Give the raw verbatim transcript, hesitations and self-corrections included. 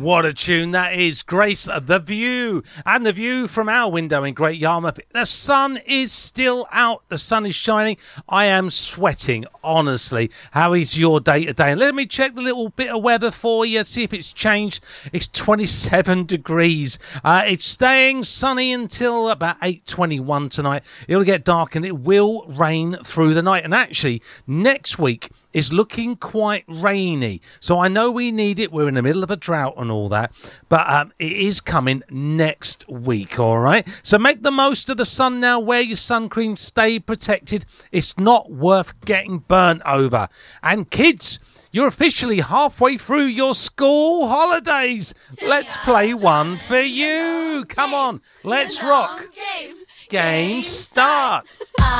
What a tune that is. Grace, The View. And the view from our window in Great Yarmouth. The sun is still out. The sun is shining. I am sweating, honestly. How is your day today? Let me check the little bit of weather for you, see if it's changed. It's twenty-seven degrees. Uh, it's staying sunny until about eight twenty-one tonight. It'll get dark and it will rain through the night. And actually, next week is looking quite rainy. So I know we need it. We're in the middle of a drought and all that. But um, it is coming next week, all right? So make the most of the sun now. Wear your sun cream. Stay protected. It's not worth getting burnt over. And kids, you're officially halfway through your school holidays. Let's play one for you. Come on. Let's rock. Game start.